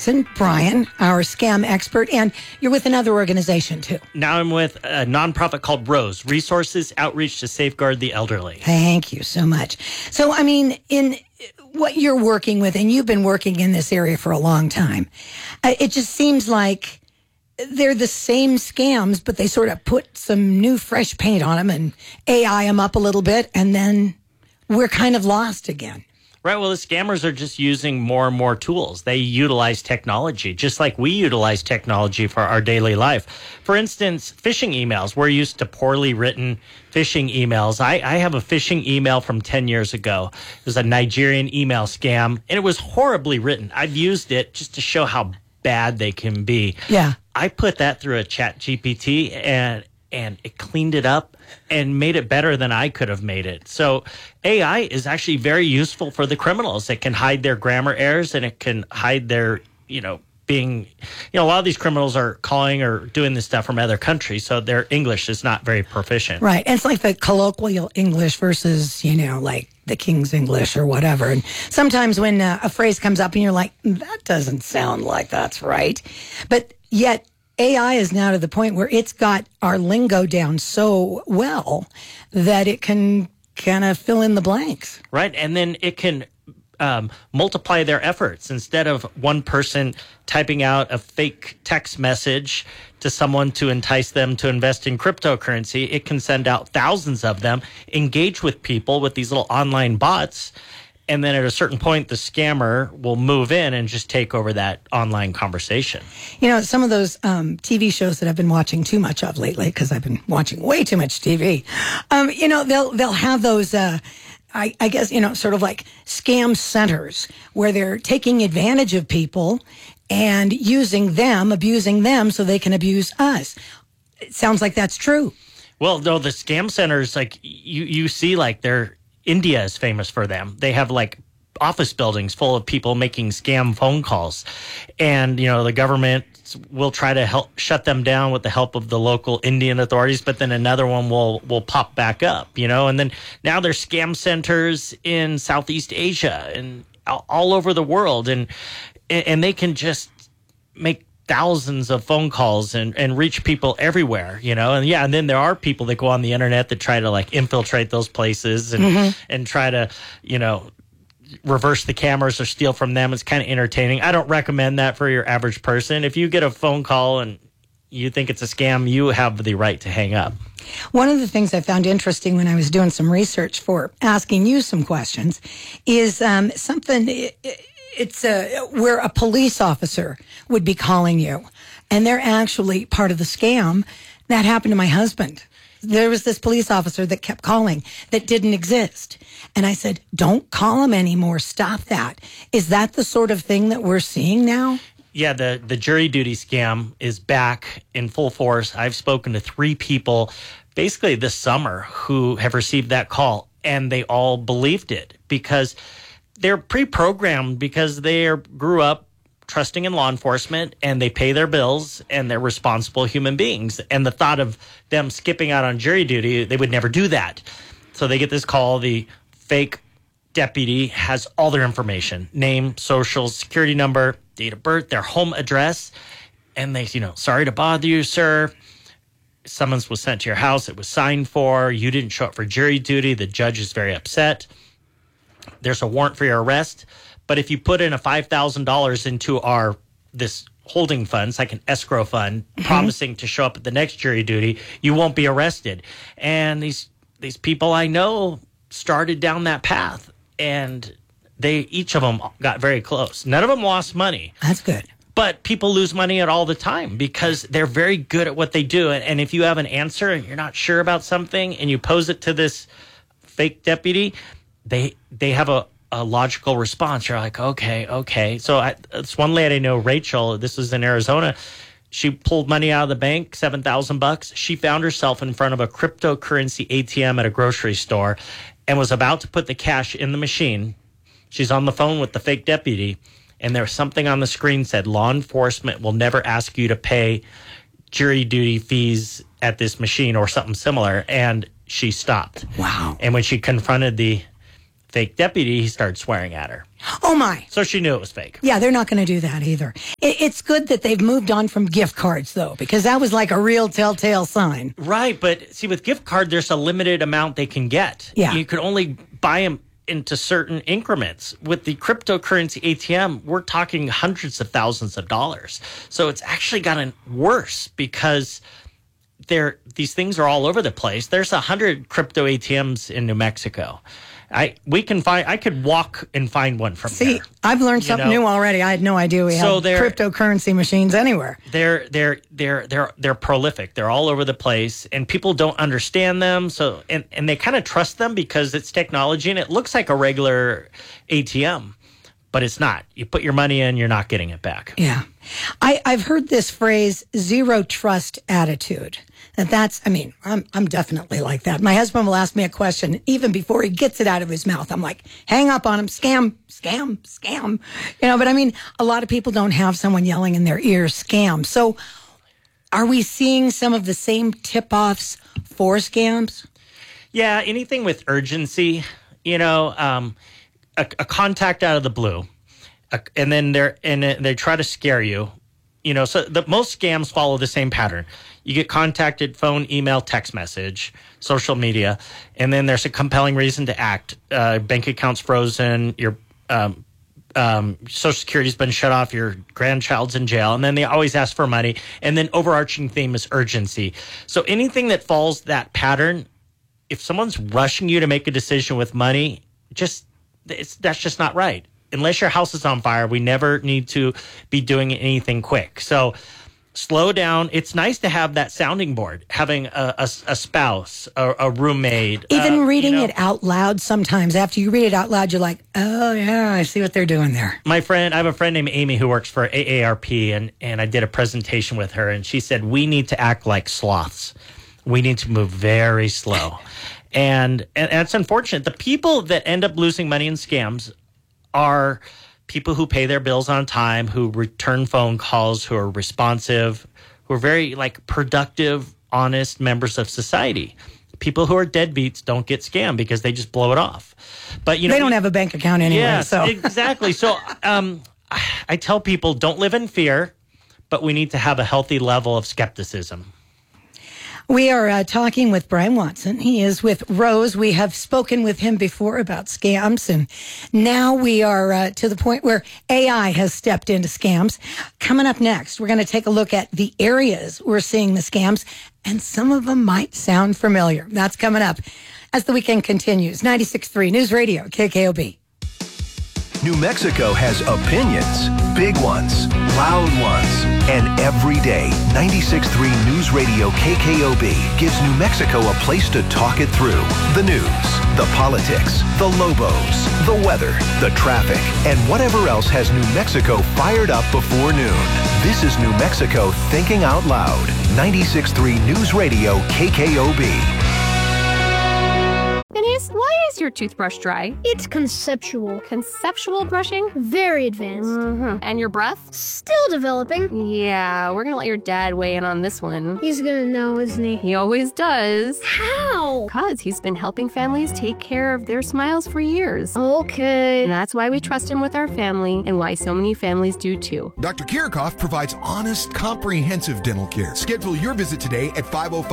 Jackson, Brian, our scam expert, and you're with another organization too. Now I'm with a nonprofit called ROSE, Resources Outreach to Safeguard the Elderly. Thank you so much. So, I mean, in what you're working with, and you've been working in this area for a long time, it just seems like they're the same scams, but they sort of put some new fresh paint on them and AI them up a little bit, and then we're kind of lost again. Right. Well, the scammers are just using more and more tools. They utilize technology, just like we utilize technology for our daily life. For instance, phishing emails. We're used to poorly written phishing emails. I have a phishing email from 10 years ago. It was a Nigerian email scam, and it was horribly written. I've used it just to show how bad they can be. Yeah. I put that through a chat GPT, and it cleaned it up and made it better than I could have made it. So AI is actually very useful for the criminals. It can hide their grammar errors, and it can hide their, being, a lot of these criminals are calling or doing this stuff from other countries, so their English is not very proficient. Right. And it's like the colloquial English versus, like the King's English or whatever. And sometimes when a phrase comes up and you're like, that doesn't sound like that's right. But yet AI is now to the point where it's got our lingo down so well that it can kind of fill in the blanks. Right. And then it can multiply their efforts. Instead of one person typing out a fake text message to someone to entice them to invest in cryptocurrency, it can send out thousands of them, engage with people with these little online bots. And then at a certain point, the scammer will move in and just take over that online conversation. Some of those TV shows that I've been watching too much of lately, because I've been watching way too much TV, they'll have those, I guess, sort of like scam centers where they're taking advantage of people and using them, abusing them so they can abuse us. It sounds like that's true. Well, no, the scam centers, like you see, like India is famous for them. They have like office buildings full of people making scam phone calls. And, the government will try to help shut them down with the help of the local Indian authorities, but then another one will pop back up, and then now there's scam centers in Southeast Asia and all over the world. And they can just make thousands of phone calls and reach people everywhere, and then there are people that go on the internet that try to like infiltrate those places and try to, reverse the cameras or steal from them. It's kind of entertaining. I don't recommend that for your average person. If you get a phone call and you think it's a scam, you have the right to hang up. One of the things I found interesting when I was doing some research for asking you some questions is something. It's where a police officer would be calling you, and they're actually part of the scam. That happened to my husband. There was this police officer that kept calling that didn't exist. And I said, don't call him anymore. Stop that. Is that the sort of thing that we're seeing now? Yeah, the jury duty scam is back in full force. I've spoken to 3 people basically this summer who have received that call, and they all believed it because they're pre-programmed, because they grew up trusting in law enforcement and they pay their bills and they're responsible human beings. And the thought of them skipping out on jury duty, they would never do that. So they get this call. The fake deputy has all their information: name, social security number, date of birth, their home address. And they, sorry to bother you, sir. Summons was sent to your house. It was signed for. You didn't show up for jury duty. The judge is very upset. There's a warrant for your arrest. But if you put in a $5,000 into this holding fund, it's like an escrow fund, promising to show up at the next jury duty, you won't be arrested. And these people I know started down that path, and each of them got very close. None of them lost money. That's good. But people lose money all the time because they're very good at what they do. And if you have an answer and you're not sure about something and you pose it to this fake deputy, they have a logical response. You're like, okay. So it's one lady I know, Rachel. This was in Arizona. She pulled money out of the bank, $7,000. She found herself in front of a cryptocurrency ATM at a grocery store and was about to put the cash in the machine. She's on the phone with the fake deputy, and there was something on the screen said, law enforcement will never ask you to pay jury duty fees at this machine or something similar. And she stopped. Wow. And when she confronted the fake deputy, he started swearing at her. Oh, my. So she knew it was fake. Yeah, they're not going to do that either. It's good that they've moved on from gift cards, though, because that was like a real telltale sign. Right, but see, with gift card, there's a limited amount they can get. Yeah. You could only buy them into certain increments. With the cryptocurrency ATM, we're talking hundreds of thousands of dollars. So it's actually gotten worse because these things are all over the place. There's 100 crypto ATMs in New Mexico. I could walk and find one from there. See, I've learned something new already. I had no idea we had cryptocurrency machines anywhere. They're prolific. They're all over the place, and people don't understand them. So and they kind of trust them because it's technology and it looks like a regular ATM, but it's not. You put your money in, you're not getting it back. Yeah. I've heard this phrase, zero trust attitude. I'm definitely like that. My husband will ask me a question even before he gets it out of his mouth. I'm like, hang up on him, scam. But a lot of people don't have someone yelling in their ears, scam. So are we seeing some of the same tip-offs for scams? Yeah, anything with urgency, a contact out of the blue. And then they try to scare you, so the most scams follow the same pattern. You get contacted, phone, email, text message, social media, and then there's a compelling reason to act. Bank accounts frozen, your Social Security's been shut off, your grandchild's in jail, and then they always ask for money. And then overarching theme is urgency. So anything that falls that pattern, if someone's rushing you to make a decision with money, that's just not right. Unless your house is on fire, we never need to be doing anything quick. So slow down. It's nice to have that sounding board, having a spouse, a roommate. Even reading it out loud sometimes. After you read it out loud, you're like, oh, yeah, I see what they're doing there. I have a friend named Amy who works for AARP, and I did a presentation with her, and she said, we need to act like sloths. We need to move very slow. And that's unfortunate. The people that end up losing money in scams are people who pay their bills on time, who return phone calls, who are responsive, who are very productive, honest members of society. People who are deadbeats don't get scammed because they just blow it off. But they don't have a bank account anyway. Yeah, so. Exactly. So I tell people, don't live in fear, but we need to have a healthy level of skepticism. We are talking with Brian Watson. He is with Rose. We have spoken with him before about scams, and now we are to the point where AI has stepped into scams. Coming up next, we're going to take a look at the areas we're seeing the scams, and some of them might sound familiar. That's coming up as the weekend continues. 96.3 News Radio, KKOB. New Mexico has opinions, big ones, loud ones, and every day, 96.3 News Radio KKOB gives New Mexico a place to talk it through. The news, the politics, the Lobos, the weather, the traffic, and whatever else has New Mexico fired up before noon. This is New Mexico Thinking Out Loud. 96.3 News Radio KKOB. Denise, why is your toothbrush dry? It's conceptual. Conceptual brushing? Very advanced. Mm-hmm. And your breath? Still developing. Yeah, we're gonna let your dad weigh in on this one. He's gonna know, isn't he? He always does. How? Because he's been helping families take care of their smiles for years. Okay. And that's why we trust him with our family and why so many families do too. Dr. Kirchhoff provides honest, comprehensive dental care. Schedule your visit today at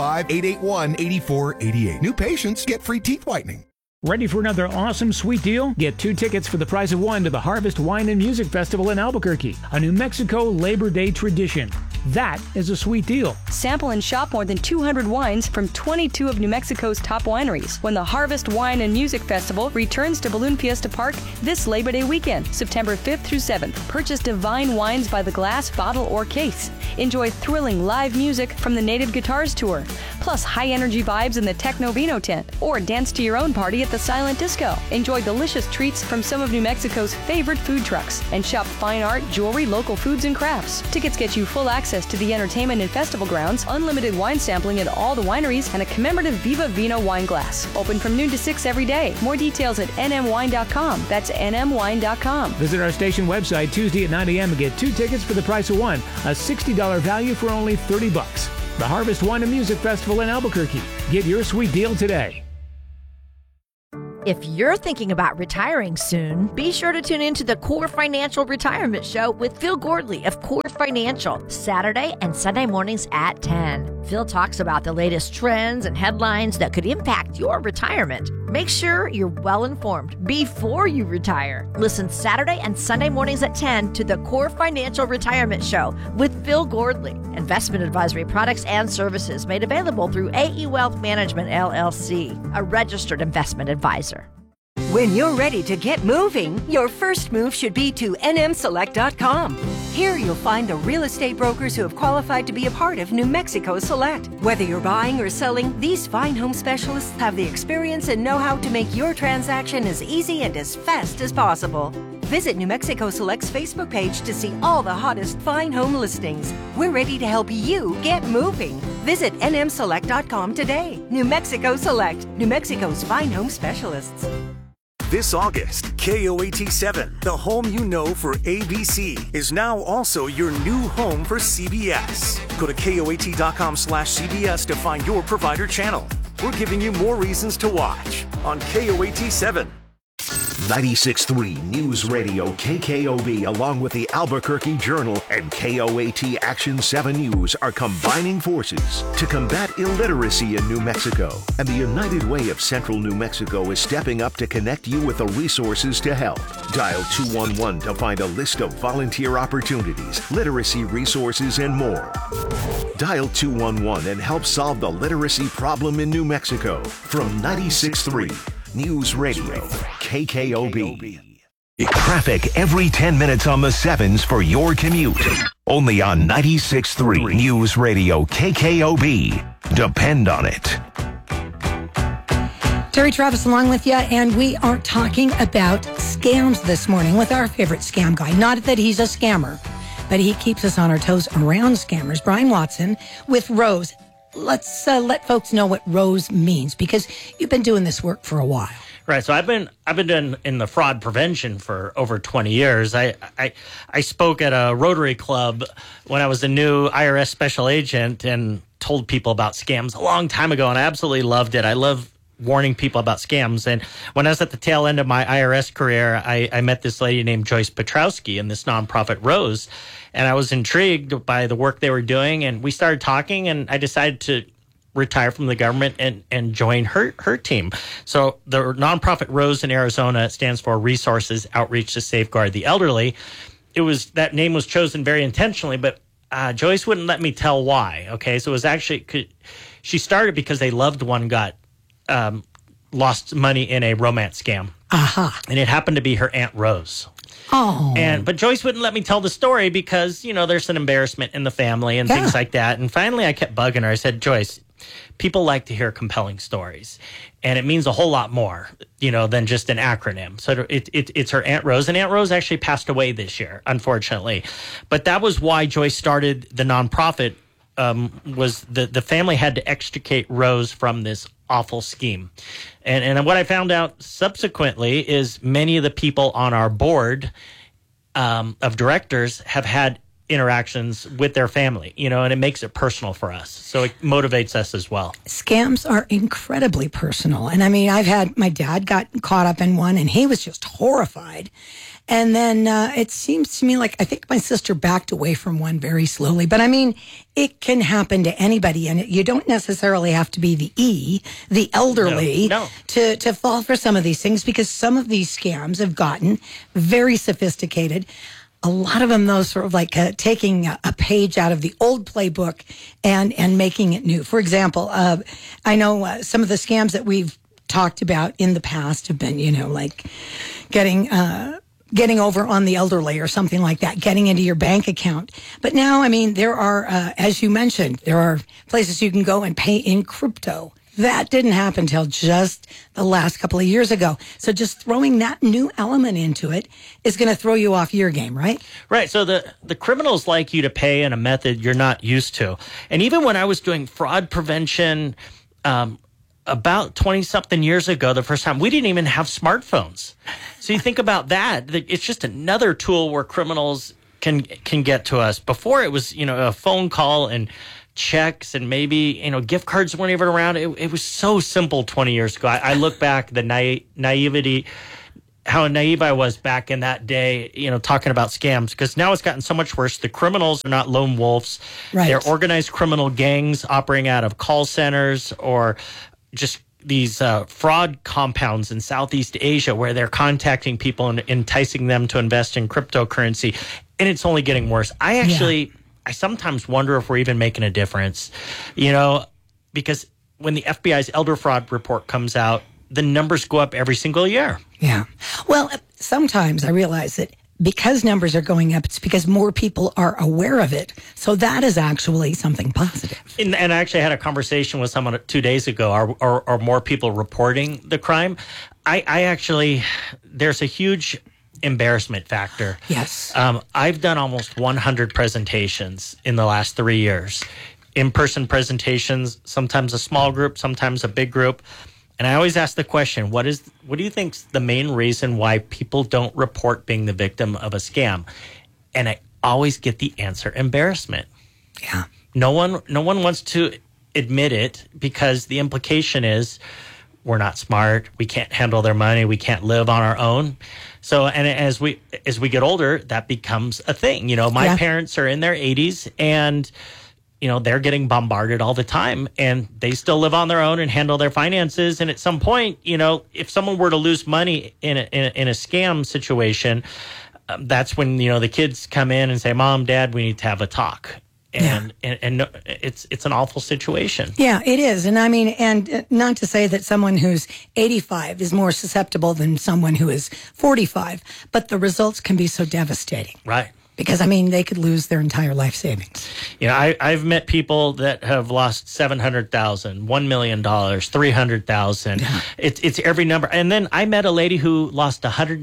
505-881-8488. New patients get free teeth whitening. Ready for another awesome sweet deal? Get 2 tickets for the price of 1 to the Harvest Wine and Music Festival in Albuquerque, a New Mexico Labor Day tradition. That is a sweet deal. Sample and shop more than 200 wines from 22 of New Mexico's top wineries when the Harvest Wine and Music Festival returns to Balloon Fiesta Park this Labor Day weekend, September 5th through 7th. Purchase divine wines by the glass, bottle, or case. Enjoy thrilling live music from the Native Guitars Tour, plus high-energy vibes in the Techno Vino tent, or dance to your own party at the Silent Disco. Enjoy delicious treats from some of New Mexico's favorite food trucks, and shop fine art, jewelry, local foods, and crafts. Tickets get you full access to the entertainment and festival grounds, unlimited wine sampling at all the wineries, and a commemorative Viva Vino wine glass. Open from noon to 6 every day. More details at nmwine.com. That's nmwine.com. Visit our station website Tuesday at 9 a.m. and get 2 tickets for the price of 1, a $60 value for only $30. The Harvest Wine and Music Festival in Albuquerque. Get your sweet deal today. If you're thinking about retiring soon, be sure to tune into the Core Financial Retirement Show with Phil Gordley of Core Financial, Saturday and Sunday mornings at 10. Phil talks about the latest trends and headlines that could impact your retirement. Make sure you're well informed before you retire. Listen Saturday and Sunday mornings at 10 to the Core Financial Retirement Show with Phil Gordley. Investment advisory products and services made available through AE Wealth Management, LLC, a registered investment advisor. When you're ready to get moving, your first move should be to nmselect.com. Here you'll find the real estate brokers who have qualified to be a part of New Mexico Select. Whether you're buying or selling, these fine home specialists have the experience and know-how to make your transaction as easy and as fast as possible. Visit New Mexico Select's Facebook page to see all the hottest fine home listings. We're ready to help you get moving. Visit nmselect.com today. New Mexico Select, New Mexico's fine home specialists. This August, KOAT7, the home you know for ABC, is now also your new home for CBS. Go to KOAT.com/CBS to find your provider channel. We're giving you more reasons to watch on KOAT7. 96.3 News Radio KKOB, along with the Albuquerque Journal and KOAT Action 7 News, are combining forces to combat illiteracy in New Mexico. And the United Way of Central New Mexico is stepping up to connect you with the resources to help. Dial 211 to find a list of volunteer opportunities, literacy resources, and more. Dial 211 and help solve the literacy problem in New Mexico. From 96.3 News Radio, KKOB. Traffic every 10 minutes on the 7s for your commute. Only on 96.3 News Radio, KKOB. Depend on it. Terry Travis along with you, and we are talking about scams this morning with our favorite scam guy. Not that he's a scammer, but he keeps us on our toes around scammers. Brian Watson with Rose. Let's let folks know what Rose means, because you've been doing this work for a while. Right. So I've been doing in the fraud prevention for over 20 years. I spoke at a Rotary Club when I was a new IRS special agent and told people about scams a long time ago, and I absolutely loved it. I love warning people about scams. And when I was at the tail end of my IRS career, I met this lady named Joyce Petrowski in this nonprofit Rose. And I was intrigued by the work they were doing. And we started talking, and I decided to retire from the government and join her team. So the nonprofit Rose in Arizona stands for Resources Outreach to Safeguard the Elderly. That name was chosen very intentionally, but Joyce wouldn't let me tell why. Okay. So it was actually, she started because a loved one got lost money in a romance scam. And it happened to be her Aunt Rose. Oh. But Joyce wouldn't let me tell the story because, there's an embarrassment in the family and things like that. And finally I kept bugging her. I said, Joyce, people like to hear compelling stories. And it means a whole lot more, than just an acronym. So it's her Aunt Rose. And Aunt Rose actually passed away this year, unfortunately. But that was why Joyce started the nonprofit, was the family had to extricate Rose from this awful scheme. And what I found out subsequently is many of the people on our board of directors have had interactions with their family, and it makes it personal for us. So it motivates us as well. Scams are incredibly personal. And I mean, my dad got caught up in one and he was just horrified. And then it seems to me like I think my sister backed away from one very slowly. But I mean, it can happen to anybody. And you don't necessarily have to be the elderly, to fall for some of these things, because some of these scams have gotten very sophisticated. A lot of them, though, sort of like taking a page out of the old playbook and making it new. For example, I know some of the scams that we've talked about in the past have been, like getting over on the elderly or something like that, getting into your bank account. But now, I mean, there are, as you mentioned, there are places you can go and pay in crypto. That didn't happen until just the last couple of years ago. So just throwing that new element into it is going to throw you off your game, right? Right. So the criminals like you to pay in a method you're not used to. And even when I was doing fraud prevention about 20-something years ago, the first time, we didn't even have smartphones. So you think about that. It's just another tool where criminals can get to us. Before it was, a phone call and checks and maybe, gift cards weren't even around. It was so simple 20 years ago. I look back, the naivety, how naive I was back in that day, talking about scams, because now it's gotten so much worse. The criminals are not lone wolves. Right. They're organized criminal gangs operating out of call centers or just these fraud compounds in Southeast Asia where they're contacting people and enticing them to invest in cryptocurrency. And it's only getting worse. I sometimes wonder if we're even making a difference, because when the FBI's elder fraud report comes out, the numbers go up every single year. Yeah. Well, sometimes I realize that because numbers are going up, it's because more people are aware of it. So that is actually something positive. And I actually had a conversation with someone 2 days ago. Are more people reporting the crime? There's a huge embarrassment factor. Yes. I've done almost 100 presentations in the last 3 years. In-person presentations, sometimes a small group, sometimes a big group. And I always ask the question, what do you think's the main reason why people don't report being the victim of a scam? And I always get the answer, embarrassment. Yeah. No one wants to admit it because the implication is we're not smart, we can't handle their money, we can't live on our own. So, and as we get older, that becomes a thing. My parents are in their 80s and they're getting bombarded all the time and they still live on their own and handle their finances. And at some point, if someone were to lose money in a scam situation, that's when, the kids come in and say, Mom, Dad, we need to have a talk. And it's an awful situation. Yeah, it is. And I mean, and not to say that someone who's 85 is more susceptible than someone who is 45, but the results can be so devastating. Right. Because, I mean, they could lose their entire life savings. I've met people that have lost $700,000, $1 million, $300,000. Yeah. It's every number. And then I met a lady who lost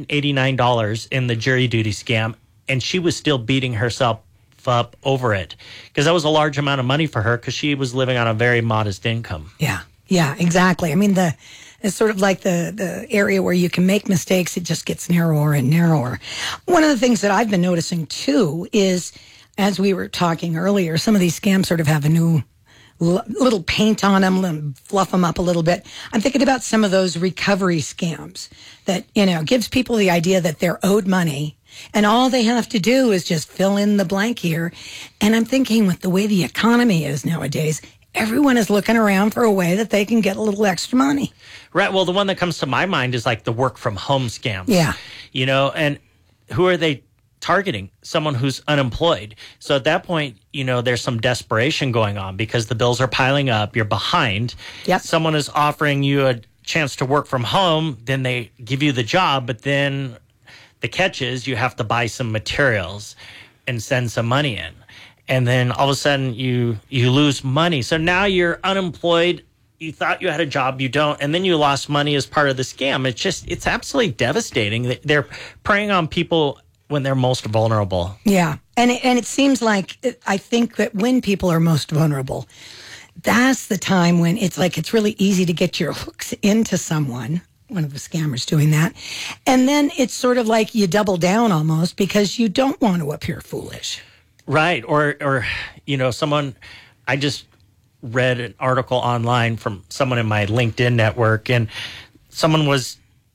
$189 in the jury duty scam, and she was still beating herself up over it because that was a large amount of money for her because she was living on a very modest income. Yeah, exactly. I mean, it's sort of like the area where you can make mistakes. It just gets narrower and narrower. One of the things that I've been noticing too is, as we were talking earlier, some of these scams sort of have a new little paint on them, fluff them up a little bit. I'm thinking about some of those recovery scams that, gives people the idea that they're owed money and all they have to do is just fill in the blank here. And I'm thinking with the way the economy is nowadays, everyone is looking around for a way that they can get a little extra money. Right. Well, the one that comes to my mind is like the work from home scams. Yeah. And who are they targeting? Someone who's unemployed. So at that point, there's some desperation going on because the bills are piling up. You're behind. Yep. Someone is offering you a chance to work from home. Then they give you the job. But then the catch is you have to buy some materials and send some money in. And then all of a sudden you lose money. So now you're unemployed. You thought you had a job, you don't, and then you lost money as part of the scam. It's absolutely devastating. They're preying on people when they're most vulnerable. Yeah. And it seems like, I think that when people are most vulnerable, that's the time when it's really easy to get your hooks into someone. One of the scammers doing that. And then it's sort of like you double down almost because you don't want to appear foolish. Right. Or someone, I just read an article online from someone in my LinkedIn network, and someone was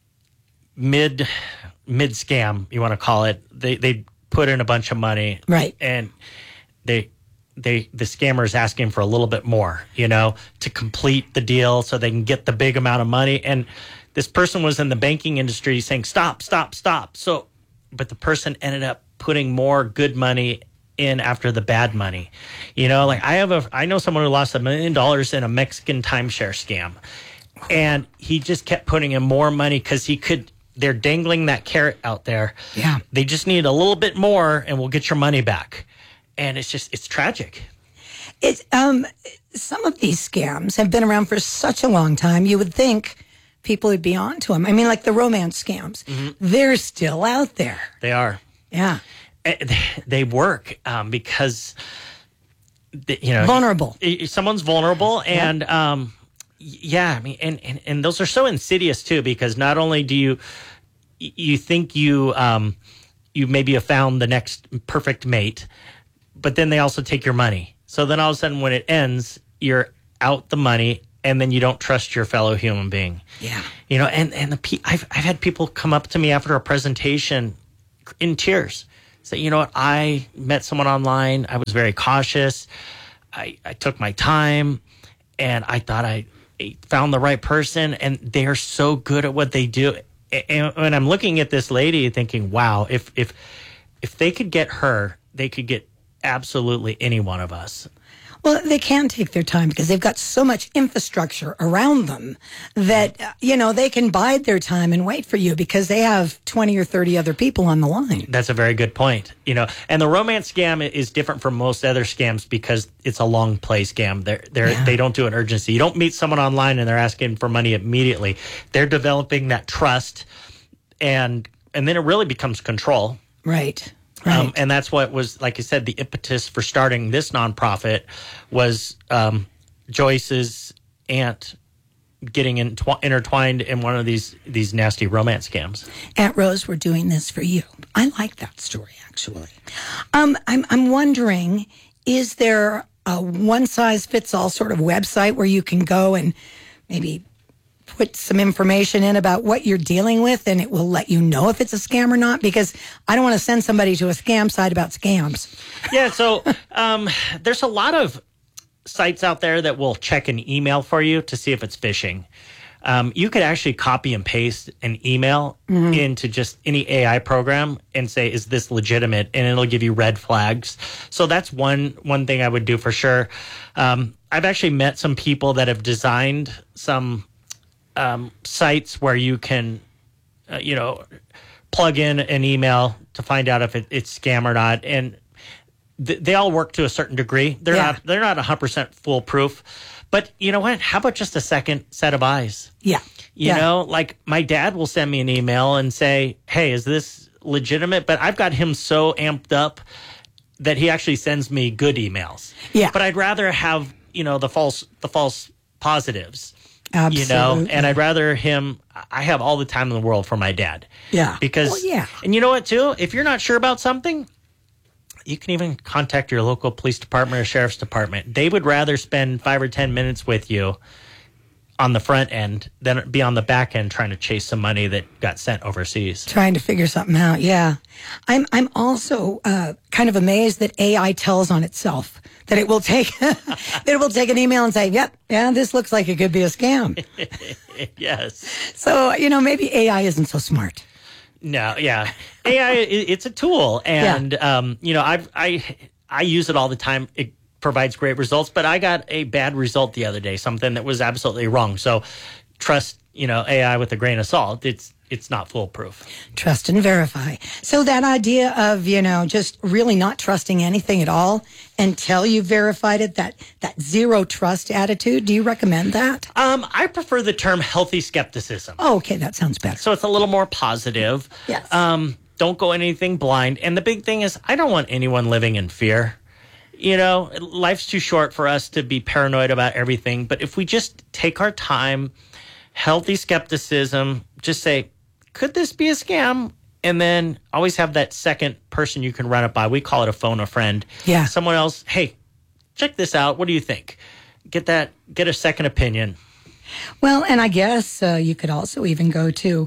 mid scam, you want to call it. They put in a bunch of money. Right. And the scammer's asking for a little bit more, to complete the deal so they can get the big amount of money. And this person was in the banking industry saying, stop. So, but the person ended up putting more good money in after the bad money. I know someone who lost $1 million in a Mexican timeshare scam. And he just kept putting in more money because they're dangling that carrot out there. Yeah. They just need a little bit more and we'll get your money back. And it's tragic. It's, some of these scams have been around for such a long time. You would think people would be on to them. I mean, like the romance scams, they're still out there. They are. Yeah. They work because, vulnerable. Someone's vulnerable. And, I mean, and those are so insidious too, because not only do you think you maybe have found the next perfect mate, but then they also take your money. So then all of a sudden when it ends, you're out the money, and then you don't trust your fellow human being. Yeah. You know, I've had people come up to me after a presentation in tears, say, you know what, I met someone online. I was very cautious. I took my time, and I thought I found the right person, and they are so good at what they do. And I'm looking at this lady thinking, wow, if they could get her, they could get absolutely any one of us. Well, they can take their time because they've got so much infrastructure around them that, they can bide their time and wait for you because they have 20 or 30 other people on the line. That's a very good point. And the romance scam is different from most other scams because it's a long play scam. They don't do an urgency. You don't meet someone online and they're asking for money immediately. They're developing that trust, and then it really becomes control. Right. And that's what was, like I said, the impetus for starting this nonprofit was Joyce's aunt getting intertwined in one of these nasty romance scams. Aunt Rose, we're doing this for you. I like that story, actually. I'm wondering, is there a one-size-fits-all sort of website where you can go and maybe put some information in about what you're dealing with, and it will let you know if it's a scam or not? Because I don't want to send somebody to a scam site about scams. Yeah, so there's a lot of sites out there that will check an email for you to see if it's phishing. You could actually copy and paste an email into just any AI program and say, is this legitimate? And it'll give you red flags. So that's one thing I would do for sure. I've actually met some people that have designed some sites where you can, plug in an email to find out if it's scam or not. And they all work to a certain degree. They're not 100% foolproof. But you know what? How about just a second set of eyes? Yeah. You know, like my dad will send me an email and say, hey, is this legitimate? But I've got him so amped up that he actually sends me good emails. Yeah. But I'd rather have, the false positives. Absolutely. And I'd rather I have all the time in the world for my dad. Yeah. Because, and you know what, too? If you're not sure about something, you can even contact your local police department or sheriff's department. They would rather spend 5 or 10 minutes with you on the front end than be on the back end trying to chase some money that got sent overseas. Trying to figure something out, yeah. I'm also kind of amazed that AI tells on itself. That it will take an email and say, yep, this looks like it could be a scam. Yes. So, maybe AI isn't so smart. No, yeah. AI, it's a tool. And, I use it all the time. It provides great results. But I got a bad result the other day, something that was absolutely wrong. So trust, AI with a grain of salt. It's not foolproof. Trust and verify. So that idea of, just really not trusting anything at all until you've verified it, that zero trust attitude, do you recommend that? I prefer the term healthy skepticism. Oh, okay. That sounds better. So it's a little more positive. Yes. Don't go anything blind. And the big thing is, I don't want anyone living in fear. Life's too short for us to be paranoid about everything. But if we just take our time, healthy skepticism, just say, could this be a scam? And then always have that second person you can run it by. We call it a phone a friend. Yeah. Someone else, hey, check this out. What do you think? Get a second opinion. Well, and I guess you could also even go to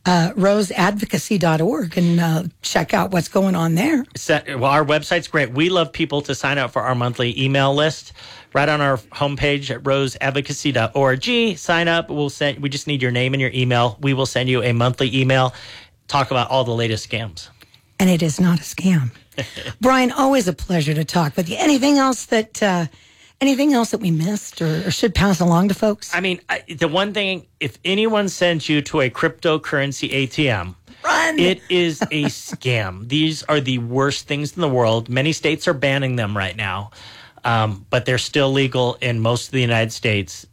roseadvocacy.org and check out what's going on there. Well, our website's great. We love people to sign up for our monthly email list. Right on our homepage at roseadvocacy.org. Sign up. We just need your name and your email. We will send you a monthly email. Talk about all the latest scams. And it is not a scam. Brian, always a pleasure to talk with you. Anything else that we missed or should pass along to folks? I mean, the one thing, if anyone sends you to a cryptocurrency ATM, run. It is a scam. These are the worst things in the world. Many states are banning them right now. But they're still legal in most of the United States.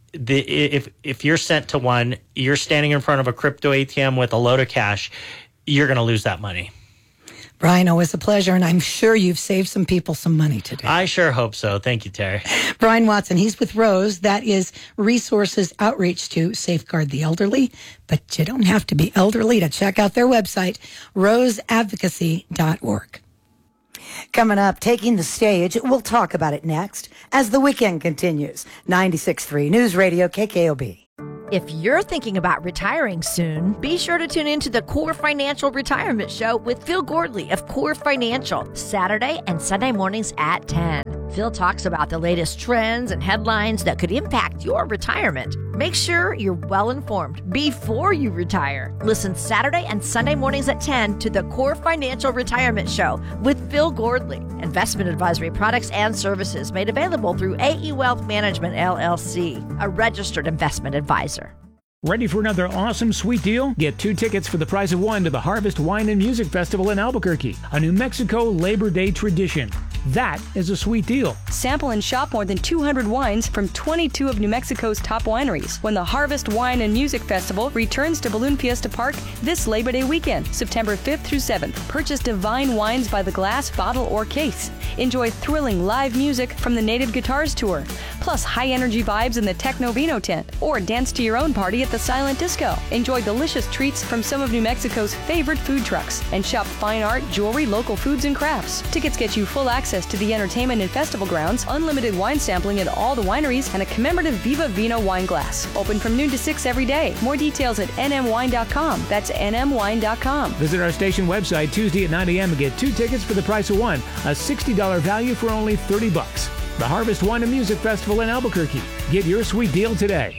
If you're sent to one, you're standing in front of a crypto ATM with a load of cash, you're going to lose that money. Brian, always a pleasure, and I'm sure you've saved some people some money today. I sure hope so. Thank you, Terry. Brian Watson, he's with Rose. That is Resources Outreach to Safeguard the Elderly. But you don't have to be elderly to check out their website, roseadvocacy.org. Coming up, taking the stage, we'll talk about it next as the weekend continues. 96.3 News Radio KKOB. If you're thinking about retiring soon, be sure to tune into the Core Financial Retirement Show with Phil Gordley of Core Financial, Saturday and Sunday mornings at 10. Phil talks about the latest trends and headlines that could impact your retirement. Make sure you're well informed before you retire. Listen Saturday and Sunday mornings at 10 to the Core Financial Retirement Show with Phil Gordley. Investment advisory products and services made available through AE Wealth Management, LLC, a registered investment advisor. Ready for another awesome sweet deal? Get 2 tickets for the price of 1 to the Harvest Wine and Music Festival in Albuquerque, a New Mexico Labor Day tradition. That is a sweet deal. Sample and shop more than 200 wines from 22 of New Mexico's top wineries when the Harvest Wine and Music Festival returns to Balloon Fiesta Park this Labor Day weekend, September 5th through 7th. Purchase divine wines by the glass, bottle, or case. Enjoy thrilling live music from the Native Guitars Tour, plus high-energy vibes in the Techno Vino tent, or dance to your own party at the Silent Disco. Enjoy delicious treats from some of New Mexico's favorite food trucks, and shop fine art, jewelry, local foods, and crafts. Tickets get you full access to the entertainment and festival grounds, unlimited wine sampling at all the wineries, and a commemorative Viva Vino wine glass. Open from noon to 6 every day. More details at nmwine.com. That's nmwine.com. Visit our station website Tuesday at 9 a.m. and get 2 tickets for the price of 1, a $60 value for only $30. The Harvest Wine and Music Festival in Albuquerque. Get your sweet deal today.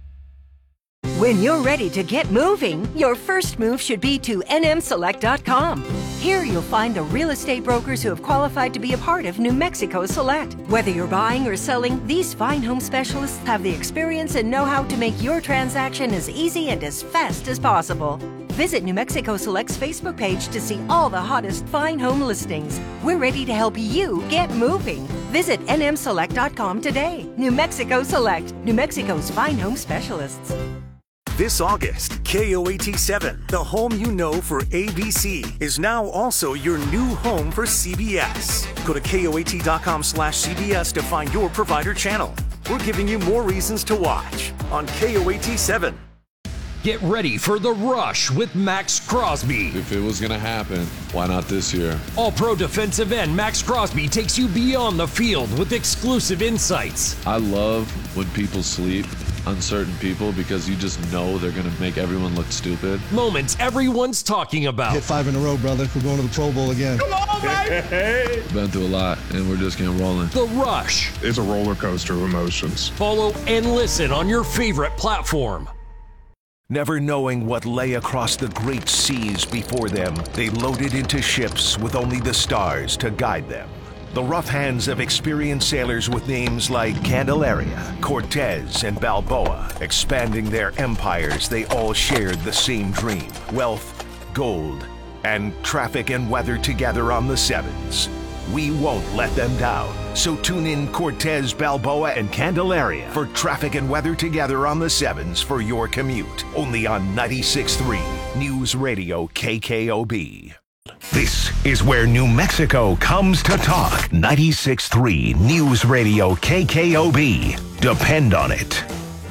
When you're ready to get moving, your first move should be to nmselect.com. Here you'll find the real estate brokers who have qualified to be a part of New Mexico Select. Whether you're buying or selling, these fine home specialists have the experience and know-how to make your transaction as easy and as fast as possible. Visit New Mexico Select's Facebook page to see all the hottest fine home listings. We're ready to help you get moving. Visit nmselect.com today. New Mexico Select, New Mexico's fine home specialists. This August, KOAT7, the home you know for ABC, is now also your new home for CBS. Go to KOAT.com/CBS to find your provider channel. We're giving you more reasons to watch on KOAT7. Get ready for The Rush with Max Crosby. If it was going to happen, why not this year? All-pro defensive end Max Crosby takes you beyond the field with exclusive insights. I love when people sleep, uncertain people, because you just know they're going to make everyone look stupid. Moments everyone's talking about. Hit 5 in a row, brother. We're going to the Pro Bowl again. Come on, baby! Been through a lot, and we're just getting rolling. The Rush. It's a roller coaster of emotions. Follow and listen on your favorite platform. Never knowing what lay across the great seas before them, they loaded into ships with only the stars to guide them. The rough hands of experienced sailors with names like Candelaria, Cortez, and Balboa. Expanding their empires, they all shared the same dream: wealth, gold, and traffic and weather together on the sevens. We won't let them down. So tune in Cortez, Balboa, and Candelaria for traffic and weather together on the sevens for your commute. Only on 96.3 News Radio KKOB. This is where New Mexico comes to talk. 96.3 News Radio KKOB. Depend on it.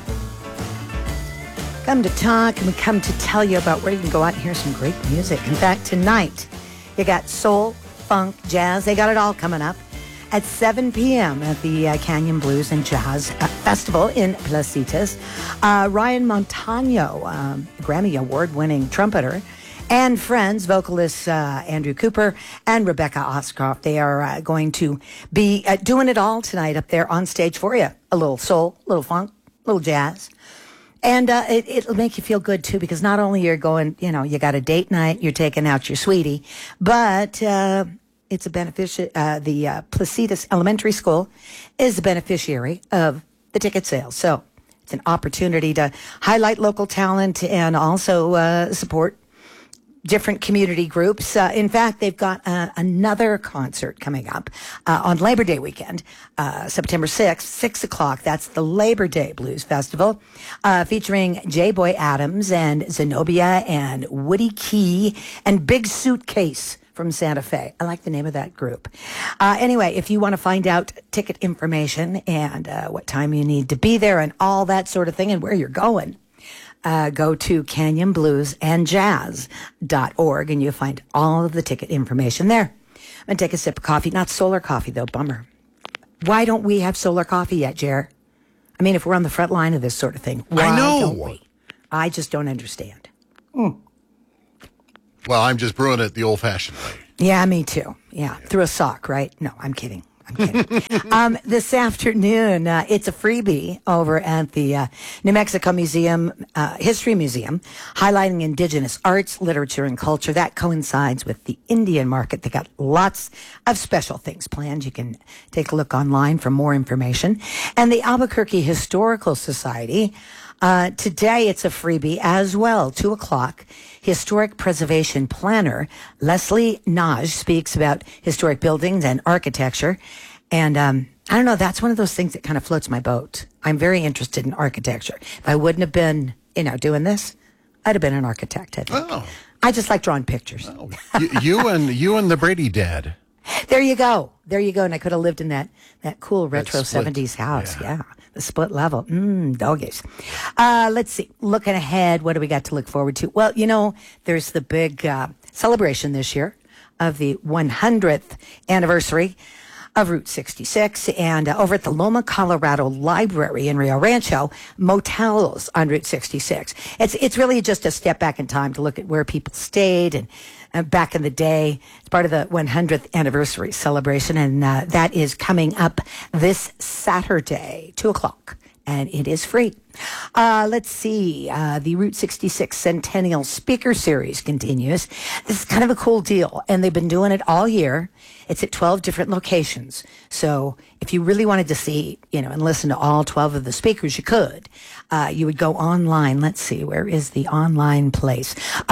Come to talk, and we come to tell you about where you can go out and hear some great music. In fact, tonight, you got soul, funk, jazz. They got it all coming up at 7 p.m. at the Canyon Blues and Jazz Festival in Placitas. Ryan Montano, Grammy Award-winning trumpeter, and friends, vocalists Andrew Cooper and Rebecca Oscoff. They are going to be doing it all tonight up there on stage for you. A little soul, a little funk, a little jazz. And it'll make you feel good, too, because not only you're going, you got a date night, you're taking out your sweetie, but it's a the Placitas Elementary School is the beneficiary of the ticket sales. So it's an opportunity to highlight local talent and also support different community groups. In fact, they've got another concert coming up on Labor Day weekend, September 6th, 6 o'clock. That's the Labor Day Blues Festival, featuring J. Boy Adams and Zenobia and Woody Key and Big Suitcase from Santa Fe. I like the name of that group. Anyway, if you want to find out ticket information and what time you need to be there and all that sort of thing and where you're going, go to canyonbluesandjazz.org and you'll find all of the ticket information there. I'm going to take a sip of coffee. Not solar coffee, though. Bummer. Why don't we have solar coffee yet, Jer? I mean, if we're on the front line of this sort of thing, why don't we? I just don't understand. Well, I'm just brewing it the old-fashioned way. Yeah, me too. Yeah, through a sock, right? No, I'm kidding. This afternoon, it's a freebie over at the New Mexico Museum, History Museum, highlighting Indigenous arts, literature, and culture. That coincides with the Indian market. They got lots of special things planned. You can take a look online for more information. And the Albuquerque Historical Society, today it's a freebie as well, 2:00. Historic Preservation Planner Leslie Naj speaks about historic buildings and architecture. And I don't know, that's one of those things that kind of floats my boat. I'm very interested in architecture. If I wouldn't have been, doing this, I'd have been an architect, I think. Oh. I just like drawing pictures. Oh. you and the Brady dad. There you go. And I could have lived in that cool retro split, 70s house. Yeah. The split level. Doggies. Let's see. Looking ahead, what do we got to look forward to? Well, there's the big celebration this year of the 100th anniversary of Route 66. And over at the Loma Colorado Library in Rio Rancho, motels on Route 66. It's really just a step back in time to look at where people stayed and back in the day. It's part of the 100th anniversary celebration, and that is coming up this Saturday, 2:00, and it is free. Let's see. The Route 66 Centennial Speaker Series continues. This is kind of a cool deal, and they've been doing it all year. It's at 12 different locations. So if you really wanted to see, and listen to all 12 of the speakers, you could. You would go online. Let's see. Where is the online place?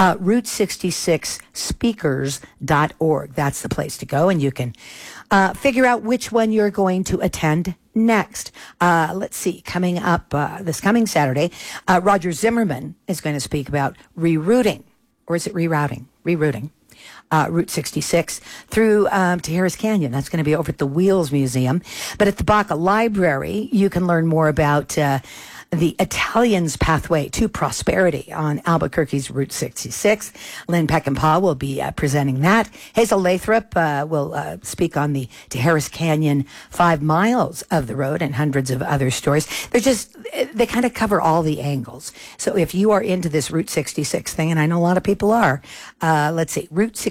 Route66speakers.org. That's the place to go, and you can figure out which one you're going to attend next. Let's see. Coming up this coming Saturday, Roger Zimmerman is going to speak about rerouting. Or is it rerouting? Rerouting. Route 66 through to Harris Canyon. That's going to be over at the Wheels Museum. But at the Baca Library, you can learn more about the Italians' pathway to prosperity on Albuquerque's Route 66. Lynn Peckinpah will be presenting that. Hazel Lathrop will speak on the to Harris Canyon 5 miles of the road and hundreds of other stories. They kind of cover all the angles. So if you are into this Route 66 thing, and I know a lot of people are, let's see,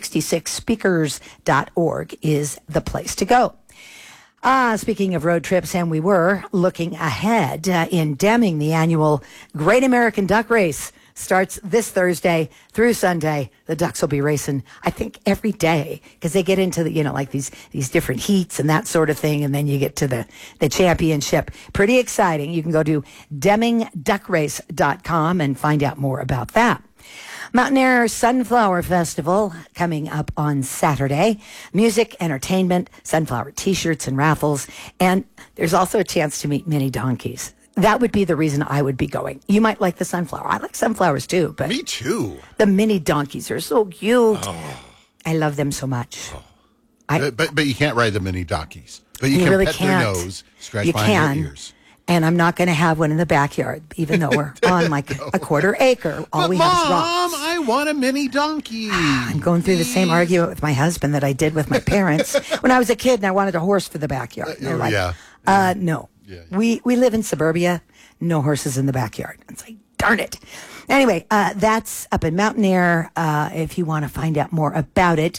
Route66speakers.org is the place to go. Speaking of road trips, and we were looking ahead in Deming, the annual Great American Duck Race starts this Thursday through Sunday. The ducks will be racing, I think, every day because they get into the, like these different heats and that sort of thing. And then you get to the championship. Pretty exciting. You can go to DemingDuckRace.com and find out more about that. Mountain Air Sunflower Festival coming up on Saturday. Music, entertainment, sunflower T-shirts and raffles. And there's also a chance to meet mini donkeys. That would be the reason I would be going. You might like the sunflower. I like sunflowers too. But me too. The mini donkeys are so cute. Oh. I love them so much. Oh. But you can't ride the mini donkeys. But you can really pet can't. their nose, scratch behind their ears. And I'm not going to have one in the backyard, even though we're on like a quarter acre. All we have is rocks. Mom, I want a mini donkey. I'm going through the same argument with my husband that I did with my parents when I was a kid and I wanted a horse for the backyard. They're like, no. Yeah. We live in suburbia, no horses in the backyard. It's like, darn it. Anyway, that's up in Mountain Air. If you want to find out more about it,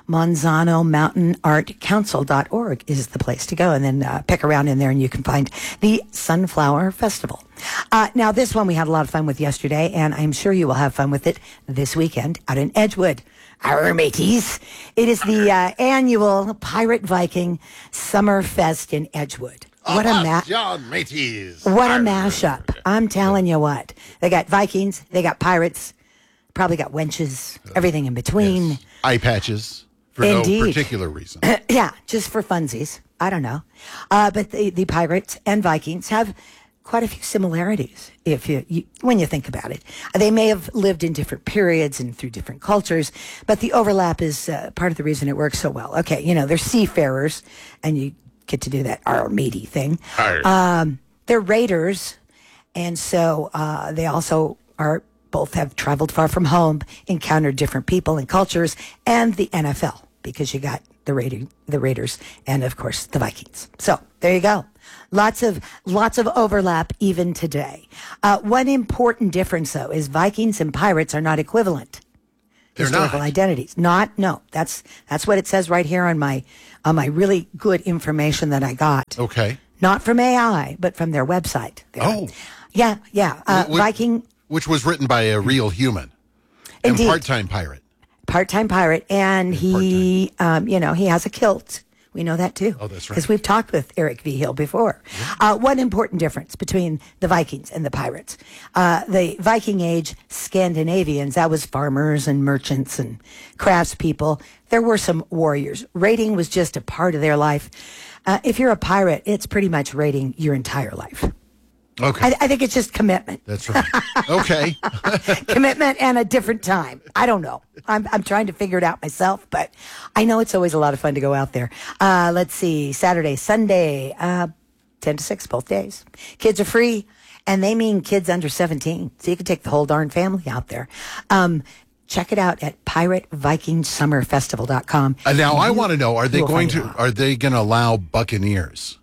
MonzanoMountainArtCouncil.org is the place to go. And then pick around in there and you can find the Sunflower Festival. Now, this one we had a lot of fun with yesterday, and I'm sure you will have fun with it this weekend out in Edgewood. Our mateys. It is the annual Pirate Viking Summer Fest in Edgewood. What a mashup. I'm telling you what. They got Vikings, they got pirates, probably got wenches, everything in between. Yes. Eye patches for Indeed. No particular reason. Yeah, just for funsies. I don't know. But the pirates and Vikings have quite a few similarities if when you think about it. They may have lived in different periods and through different cultures, but the overlap is part of the reason it works so well. Okay, they're seafarers, and you get to do that matey thing. They're raiders, and so they also both have traveled far from home, encountered different people and cultures, and the NFL, because you got the Raiders, and of course the Vikings. So there you go. Lots of overlap even today. One important difference, though, is Vikings and Pirates are not equivalent. They're historical not. identities. No. That's what it says right here on my really good information that I got. Okay. Not from AI, but from their website. Oh. Yeah. Viking. Which was written by a real human. And Indeed. part-time pirate. Part-time pirate, and he has a kilt. We know that too. Oh, that's right. Because we've talked with Eric V. Hill before. One important difference between the Vikings and the pirates. The Viking Age Scandinavians, that was farmers and merchants and craftspeople. There were some warriors. Raiding was just a part of their life. If you're a pirate, it's pretty much raiding your entire life. Okay. I think it's just commitment. That's right. Okay. Commitment and a different time. I don't know. I'm trying to figure it out myself, but I know it's always a lot of fun to go out there. Let's see. Saturday, Sunday, 10 to 6, both days. Kids are free, and they mean kids under 17. So you can take the whole darn family out there. Check it out at PirateVikingSummerFestival.com. Now I want to know: are they going to allow Buccaneers?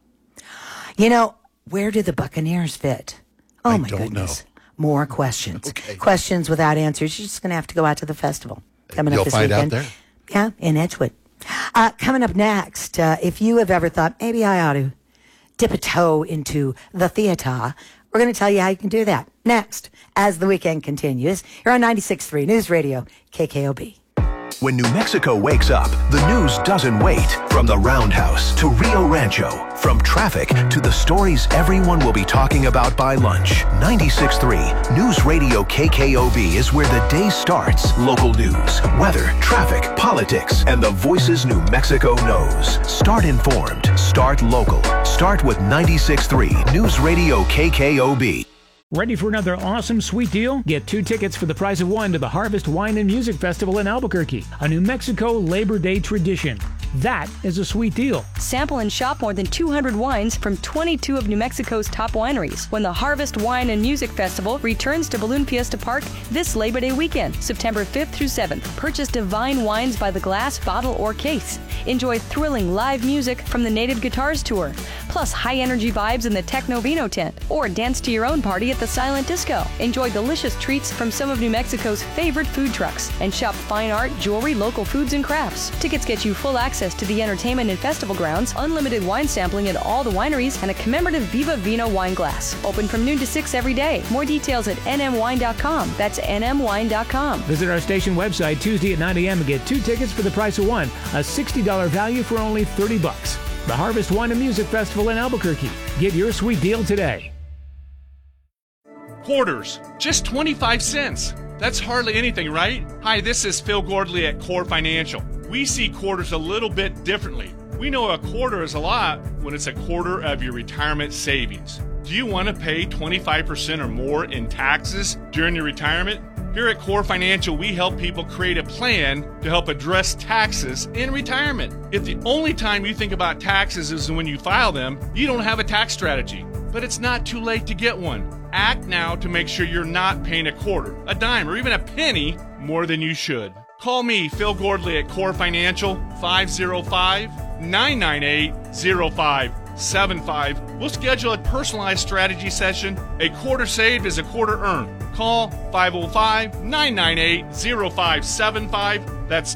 Where do the Buccaneers fit? Oh, my goodness. More questions. Okay. Questions without answers. You're just going to have to go out to the festival. Coming up this weekend. You'll find out there? Yeah, in Edgewood. Coming up next, if you have ever thought, maybe I ought to dip a toe into the theater, we're going to tell you how you can do that next as the weekend continues. You're on 96.3 News Radio, KKOB. When New Mexico wakes up, the news doesn't wait. From the Roundhouse to Rio Rancho, from traffic to the stories everyone will be talking about by lunch. 96.3 News Radio KKOB is where the day starts. Local news, weather, traffic, politics, and the voices New Mexico knows. Start informed. Start local. Start with 96.3 News Radio KKOB. Ready for another awesome sweet deal? Get 2 tickets for the price of 1 to the Harvest Wine and Music Festival in Albuquerque, a New Mexico Labor Day tradition. That is a sweet deal. Sample and shop more than 200 wines from 22 of New Mexico's top wineries when the Harvest Wine and Music Festival returns to Balloon Fiesta Park this Labor Day weekend, September 5th through 7th. Purchase divine wines by the glass, bottle, or case. Enjoy thrilling live music from the Native Guitars Tour, plus high-energy vibes in the Techno Vino tent, or dance to your own party at the Silent Disco. Enjoy delicious treats from some of New Mexico's favorite food trucks, and shop fine art, jewelry, local foods, and crafts. Tickets get you full access to the entertainment and festival grounds, unlimited wine sampling at all the wineries, and a commemorative Viva Vino wine glass. Open from noon to 6 every day. More details at nmwine.com. That's nmwine.com. Visit our station website Tuesday at 9 a.m. and get 2 tickets for the price of 1, a $60 value for only $30. The Harvest Wine and Music Festival in Albuquerque. Get your sweet deal today. Quarters, just 25 cents. That's hardly anything, right? Hi, this is Phil Gordley at Core Financial. We see quarters a little bit differently. We know a quarter is a lot when it's a quarter of your retirement savings. Do you want to pay 25% or more in taxes during your retirement? Here at Core Financial, we help people create a plan to help address taxes in retirement. If the only time you think about taxes is when you file them, you don't have a tax strategy. But it's not too late to get one. Act now to make sure you're not paying a quarter, a dime, or even a penny more than you should. Call me, Phil Gordley at Core Financial, 505-998-0575. We'll schedule a personalized strategy session. A quarter saved is a quarter earned. Call 505-998-0575. That's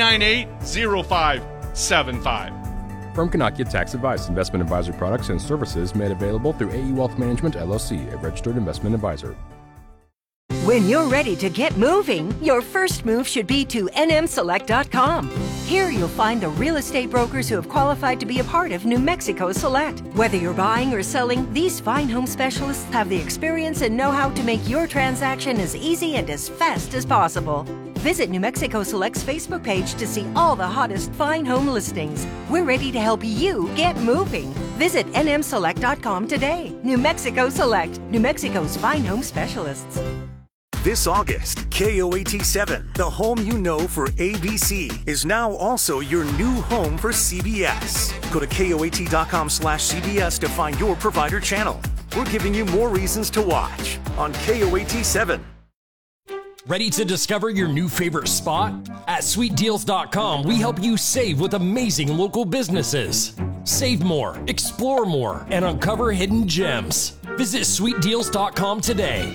998-0575. Firm cannot get tax advice. Investment advisory products and services made available through AE Wealth Management, LLC, a registered investment advisor. When you're ready to get moving, your first move should be to nmselect.com. Here you'll find the real estate brokers who have qualified to be a part of New Mexico Select. Whether you're buying or selling, these fine home specialists have the experience and know-how to make your transaction as easy and as fast as possible. Visit New Mexico Select's Facebook page to see all the hottest fine home listings. We're ready to help you get moving. Visit nmselect.com today. New Mexico Select, New Mexico's fine home specialists. This August, KOAT7, the home you know for ABC, is now also your new home for CBS. Go to KOAT.com/CBS to find your provider channel. We're giving you more reasons to watch on KOAT7. Ready to discover your new favorite spot? At sweetdeals.com, we help you save with amazing local businesses. Save more, explore more, and uncover hidden gems. Visit sweetdeals.com today.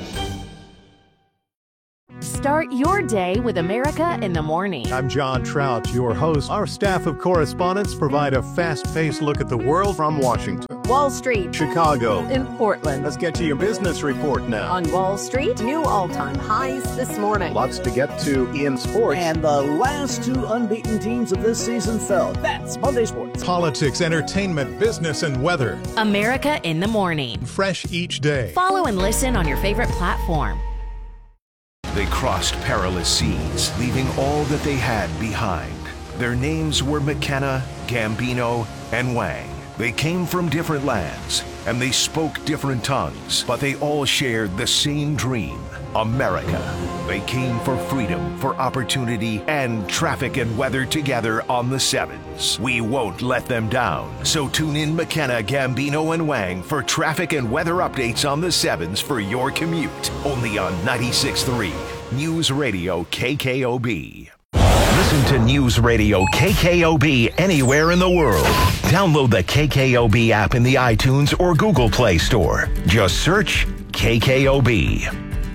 Start your day with America in the Morning. I'm John Trout, your host. Our staff of correspondents provide a fast-paced look at the world from Washington, Wall Street, Chicago, in Portland. Let's get to your business report now. On Wall Street, new all-time highs this morning. Lots to get to in sports. And the last two unbeaten teams of this season fell. That's Monday Sports. Politics, entertainment, business, and weather. America in the Morning. Fresh each day. Follow and listen on your favorite platform. They crossed perilous seas, leaving all that they had behind. Their names were McKenna, Gambino, and Wang. They came from different lands, and they spoke different tongues, but they all shared the same dream, America. They came for freedom, for opportunity, and traffic and weather together on the sevens. We won't let them down. So tune in McKenna, Gambino, and Wang for traffic and weather updates on the sevens for your commute. Only on 96.3 News Radio KKOB. Listen to News Radio KKOB anywhere in the world. Download the KKOB app in the iTunes or Google Play Store. Just search KKOB.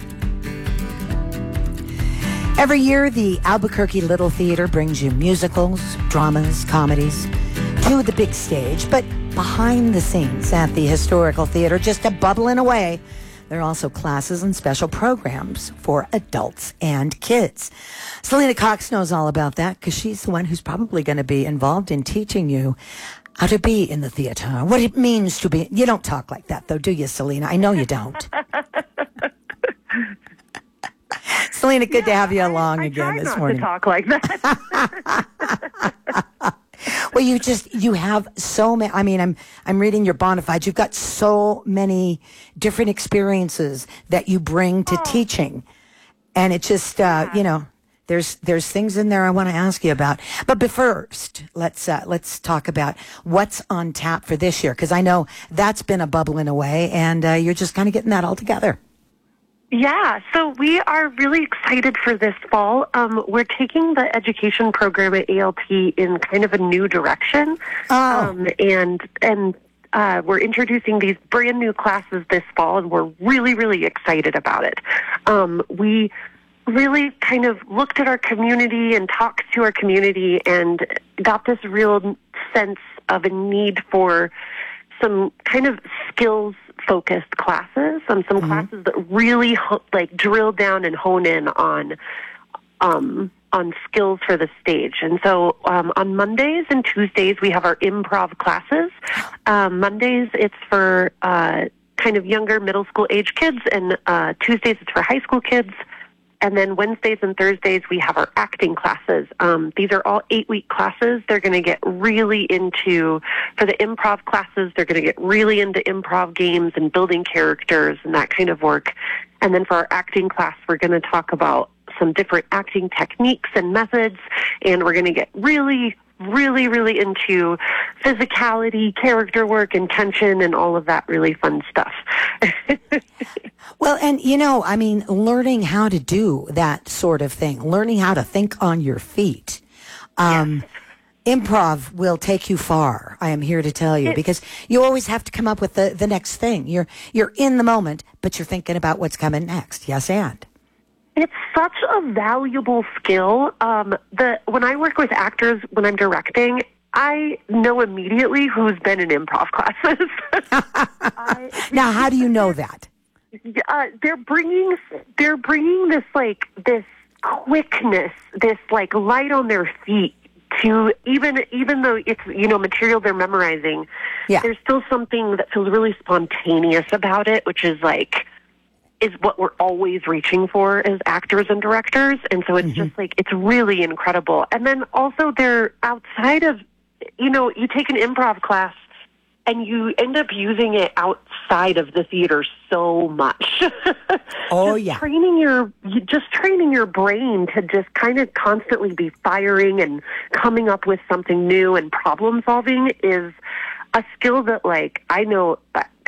Every year, the Albuquerque Little Theater brings you musicals, dramas, comedies to the big stage. But behind the scenes at the Historical Theater, just a bubbling away, there are also classes and special programs for adults and kids. Selena Cox knows all about that because she's the one who's probably going to be involved in teaching you how to be in the theater, what it means to be. You don't talk like that, though, do you, Selena? I know you don't. Selena, good to have you along again this morning. I try not to talk like that. Well, you have so many, I mean, I'm reading your bona fides. You've got so many different experiences that you bring to teaching. And it just, there's things in there I want to ask you about. But first, let's talk about what's on tap for this year. Because I know that's been a bubbling away and you're just kind of getting that all together. Yeah, so we are really excited for this fall. We're taking the education program at ALT in kind of a new direction. And we're introducing these brand new classes this fall, and we're really, really excited about it. We really kind of looked at our community and talked to our community and got this real sense of a need for some kind of skills-focused classes, some classes that really drill down and hone in on skills for the stage. And so on Mondays and Tuesdays we have our improv classes. Mondays it's for kind of younger middle school age kids, and Tuesdays it's for high school kids. And then Wednesdays and Thursdays, we have our acting classes. These are all 8-week classes. They're going to get really into, for the improv classes, they're going to get really into improv games and building characters and that kind of work. And then for our acting class, we're going to talk about some different acting techniques and methods. And we're going to get really, really, really into physicality, character work, and tension, and all of that really fun stuff. Well, and learning how to do that sort of thing, learning how to think on your feet. Improv will take you far, I am here to tell you, because you always have to come up with the next thing. You're in the moment, but you're thinking about what's coming next. Yes, and? It's such a valuable skill. When I work with actors, when I'm directing, I know immediately who's been in improv classes. Now, how do you know that? They're bringing this quickness, this light on their feet to even though it's material they're memorizing. Yeah. There's still something that feels really spontaneous about it, which is what we're always reaching for as actors and directors. And so it's just it's really incredible. And then also they're outside of, you take an improv class and you end up using it outside of the theater so much. Oh, yeah. Training your brain to just kind of constantly be firing and coming up with something new and problem solving is a skill that I know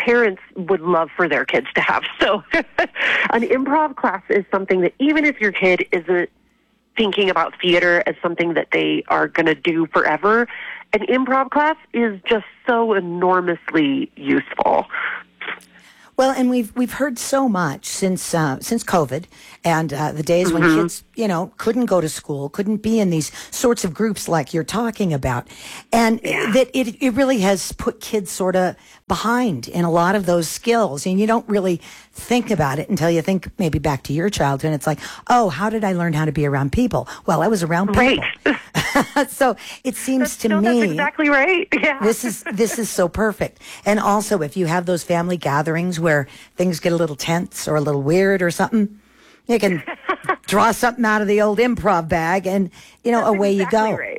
parents would love for their kids to have. So an improv class is something that even if your kid isn't thinking about theater as something that they are going to do forever, an improv class is just so enormously useful. Well, and we've heard so much since COVID and the days when kids, couldn't go to school, couldn't be in these sorts of groups like you're talking about, and that it really has put kids sort of behind in a lot of those skills, and you don't really think about it until you think maybe back to your childhood, and it's like, oh, how did I learn how to be around people? Well, I was around people. Right. So it seems to me that's exactly right. Yeah. This is so perfect. And also, if you have those family gatherings where things get a little tense or a little weird or something, you can draw something out of the old improv bag, and away you go. Right.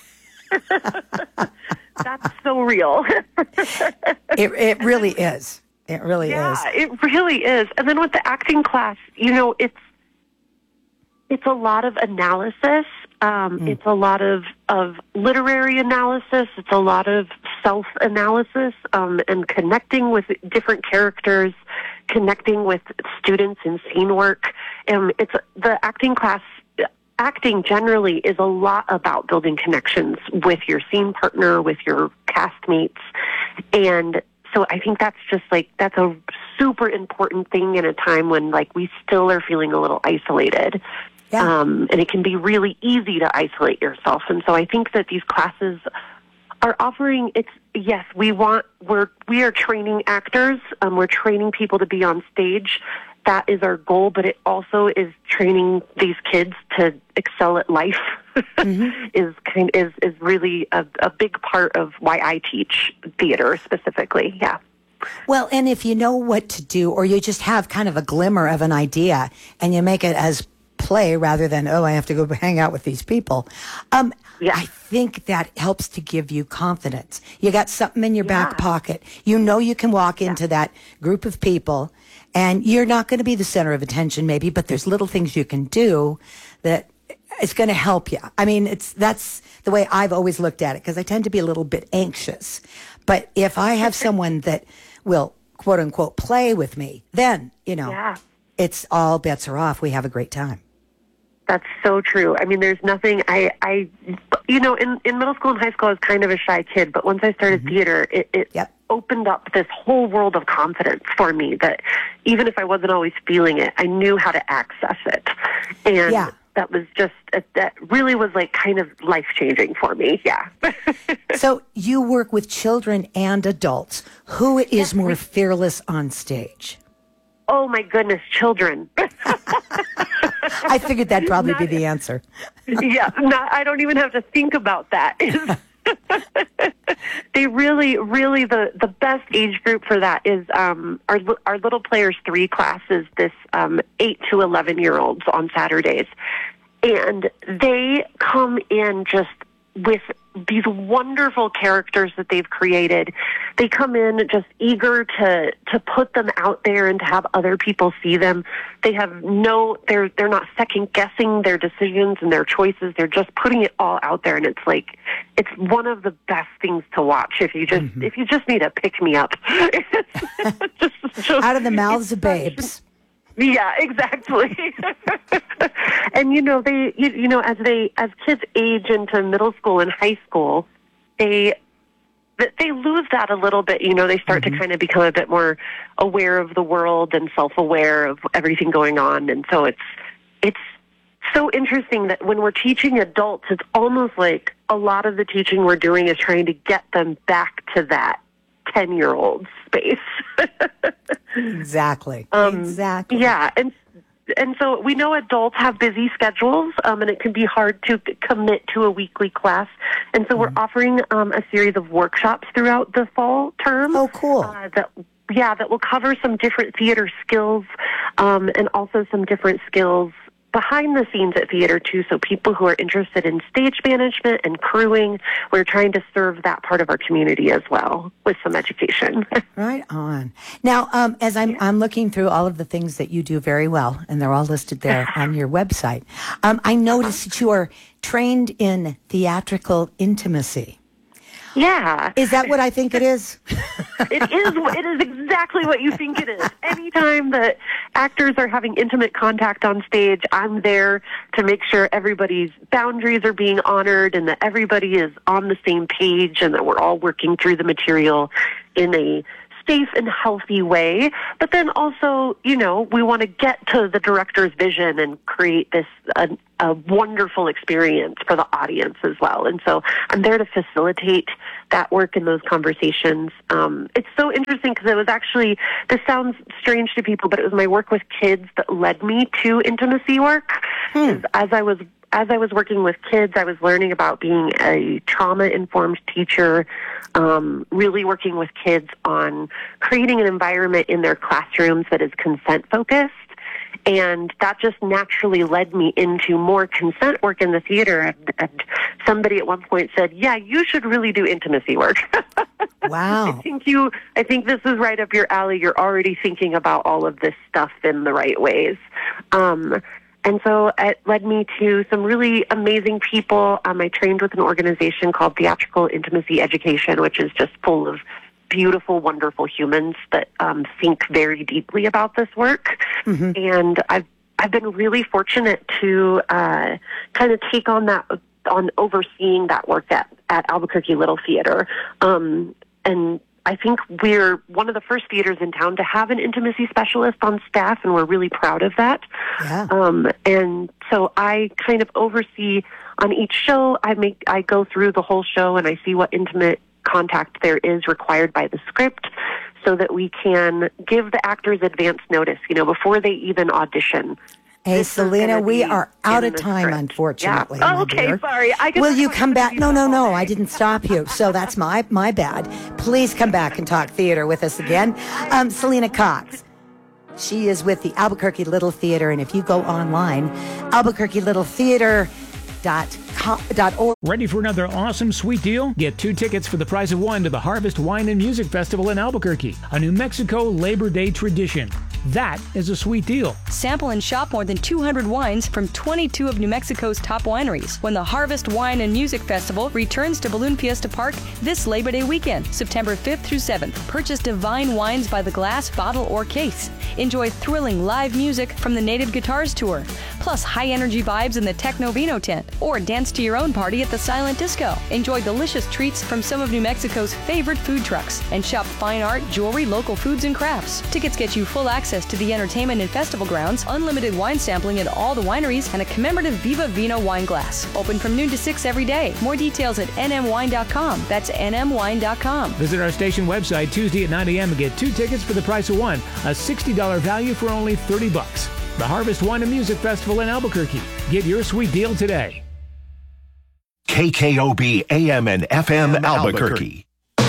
That's so real. It really is. It really is. Yeah, it really is. And then with the acting class, it's a lot of analysis. It's a lot of literary analysis. It's a lot of self-analysis and connecting with different characters, connecting with students in scene work. It's the acting class. Acting generally is a lot about building connections with your scene partner, with your castmates. And so I think that's a super important thing in a time when we still are feeling a little isolated. Yeah. And it can be really easy to isolate yourself. And so I think that these classes are offering, we are training actors. We're training people to be on stage. That is our goal, but it also is training these kids to excel at life. is really a big part of why I teach theater specifically. Yeah. Well, and if you know what to do, or you just have kind of a glimmer of an idea and you make it as play rather than, I have to go hang out with these people. I think that helps to give you confidence. You got something in your back pocket. You can walk into that group of people, and you're not going to be the center of attention maybe, but there's little things you can do that it's going to help you. I mean, that's the way I've always looked at it, because I tend to be a little bit anxious. But if I have someone that will, quote unquote, play with me, then, it's all bets are off. We have a great time. That's so true. I mean, there's nothing in middle school and high school I was kind of a shy kid, but once I started theater, it opened up this whole world of confidence for me that even if I wasn't always feeling it, I knew how to access it. And that was that really was kind of life-changing for me. Yeah. So you work with children and adults. Who is more fearless on stage? Oh my goodness, children. I figured that'd probably be the answer. I don't even have to think about that. They really the best age group for that is our Little Players 3 class is this 8 to 11-year-olds on Saturdays, and they come in just with these wonderful characters that they've created. They come in just eager to put them out there and to have other people see them. They have they're not second guessing their decisions and their choices. They're just putting it all out there, and it's one of the best things to watch if you just need a pick me up. just out of the mouths of babes. Yeah, exactly. And as kids age into middle school and high school, they lose that a little bit. They start to kind of become a bit more aware of the world and self-aware of everything going on. And so it's so interesting that when we're teaching adults, it's almost like a lot of the teaching we're doing is trying to get them back to that 10-year-old space. Exactly. Exactly. Yeah. And so we know adults have busy schedules, and it can be hard to commit to a weekly class. And so we're offering a series of workshops throughout the fall term. Oh, cool. That will cover some different theater skills, and also some different skills behind the scenes at theater too. So people who are interested in stage management and crewing, we're trying to serve that part of our community as well with some education. Right on. Now, as I'm looking through all of the things that you do very well, and they're all listed there on your website, I noticed that you are trained in theatrical intimacy. Yeah. Is that what I think it is? It is exactly what you think it is. Anytime that actors are having intimate contact on stage, I'm there to make sure everybody's boundaries are being honored and that everybody is on the same page and that we're all working through the material in a safe and healthy way. But then also, you know, we want to get to the director's vision and create this a wonderful experience for the audience as well. And so I'm there to facilitate that work and those conversations. It's so interesting because it was actually, this sounds strange to people, but it was my work with kids that led me to intimacy work. As I was working with kids, I was learning about being a trauma-informed teacher, really working with kids on creating an environment in their classrooms that is consent-focused. And that just naturally led me into more consent work in the theater. And somebody at one point said, yeah, you should really do intimacy work. Wow. I think this is right up your alley. You're already thinking about all of this stuff in the right ways. And so it led me to some really amazing people. I trained with an organization called Theatrical Intimacy Education, which is just full of beautiful, wonderful humans that think very deeply about this work. Mm-hmm. And I've been really fortunate to kind of take on overseeing that work at Albuquerque Little Theater. And I think we're one of the first theaters in town to have an intimacy specialist on staff, and we're really proud of that. Yeah. And so I kind of oversee on each show. I go through the whole show and I see what intimate contact there is required by the script so that we can give the actors advance notice, before they even audition. Hey, Selena, we are out of time, unfortunately. Yeah. Oh, okay, dear. Sorry. Will you come back? No, I didn't stop you. So that's my bad. Please come back and talk theater with us again. Selena Cox. She is with the Albuquerque Little Theater, and if you go online, albuquerquelittletheater.org. Ready for another awesome sweet deal? Get 2 tickets for the price of 1 to the Harvest Wine and Music Festival in Albuquerque, a New Mexico Labor Day tradition. That is a sweet deal. Sample and shop more than 200 wines from 22 of New Mexico's top wineries when the Harvest Wine and Music Festival returns to Balloon Fiesta Park this Labor Day weekend, September 5th through 7th. Purchase divine wines by the glass, bottle, or case. Enjoy thrilling live music from the Native Guitars Tour, plus high-energy vibes in the Techno Vino tent, or dance to your own party at the Silent Disco. Enjoy delicious treats from some of New Mexico's favorite food trucks, and shop fine art, jewelry, local foods, and crafts. Tickets get you full access to the entertainment and festival grounds, unlimited wine sampling at all the wineries, and a commemorative Viva Vino wine glass. Open from noon to 6 every day. More details at nmwine.com. That's nmwine.com. Visit our station website Tuesday at 9 a.m. and get 2 tickets for the price of 1, a $60 value for only $30. The Harvest Wine and Music Festival in Albuquerque. Get your sweet deal today. KKOB AM and FM Albuquerque.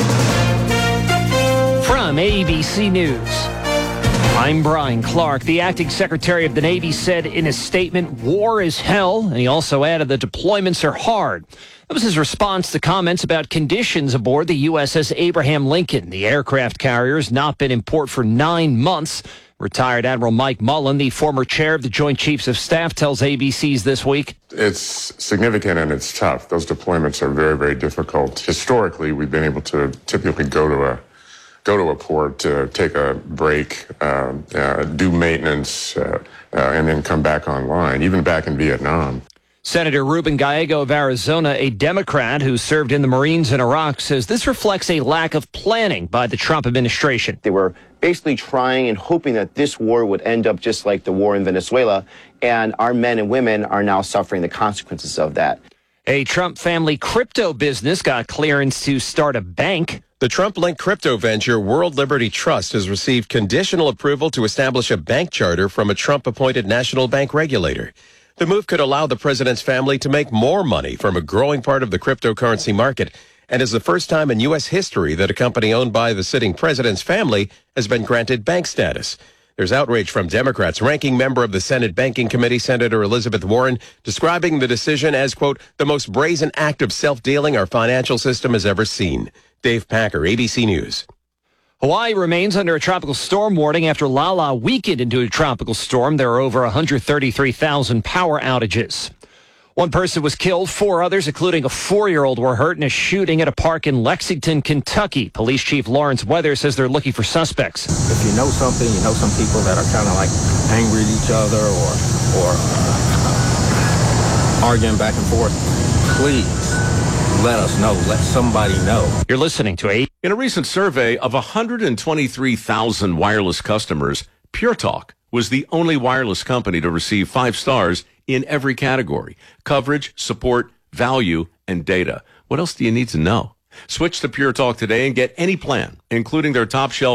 From ABC News, I'm Brian Clark. The acting secretary of the Navy said in his statement, war is hell, and he also added the deployments are hard. That was his response to comments about conditions aboard the USS Abraham Lincoln. The aircraft carrier has not been in port for 9 months. Retired Admiral Mike Mullen, the former chair of the Joint Chiefs of Staff, tells ABC's This Week. It's significant and it's tough. Those deployments are very, very difficult. Historically, we've been able to typically go to a port to take a break, do maintenance, and then come back online, even back in Vietnam. Senator Ruben Gallego of Arizona, a Democrat who served in the Marines in Iraq, says this reflects a lack of planning by the Trump administration. They were basically trying and hoping that this war would end up just like the war in Venezuela, and our men and women are now suffering the consequences of that. A Trump family crypto business got clearance to start a bank. The Trump-linked crypto venture World Liberty Trust has received conditional approval to establish a bank charter from a Trump-appointed national bank regulator. The move could allow the president's family to make more money from a growing part of the cryptocurrency market, and is the first time in U.S. history that a company owned by the sitting president's family has been granted bank status. There's outrage from Democrats. Ranking member of the Senate Banking Committee, Senator Elizabeth Warren, describing the decision as, quote, the most brazen act of self-dealing our financial system has ever seen. Dave Packer, ABC News. Hawaii remains under a tropical storm warning after Lala weakened into a tropical storm. There are over 133,000 power outages. One person was killed. 4 others, including a 4-year-old, were hurt in a shooting at a park in Lexington, Kentucky. Police Chief Lawrence Weather says they're looking for suspects. If you know something, you know some people that are kind of like angry at each other or arguing back and forth, please let us know. Let somebody know. You're listening to In a recent survey of 123,000 wireless customers, Pure Talk was the only wireless company to receive 5 stars in every category: coverage, support, value, and data. What else do you need to know? Switch to Pure Talk today and get any plan, including their top shelf